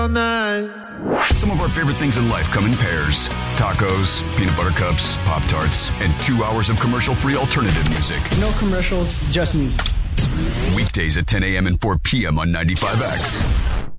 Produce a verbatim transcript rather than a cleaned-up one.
all night. Some of our favorite things in life come in pairs. Tacos, peanut butter cups, Pop-Tarts, and two hours of commercial-free alternative music. No commercials, just music. Weekdays at ten a.m. and four p.m. on ninety-five X.